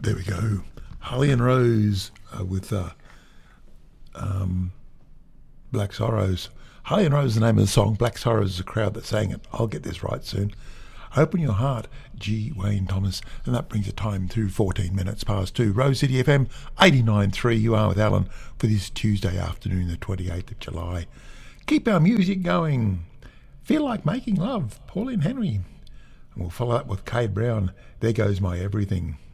There we go. Holly and Rose with Black Sorrows. Holly and Rose is the name of the song. Black Sorrows is the crowd that sang it. I'll get this right soon. Open Your Heart, G. Wayne Thomas. And that brings the time to 14 minutes past 2. Rose City FM 89.3. You are with Alan for this Tuesday afternoon, the 28th of July. Keep our music going. Feel Like Making Love, Pauline Henry. And we'll follow up with Cade Brown. There Goes My Everything.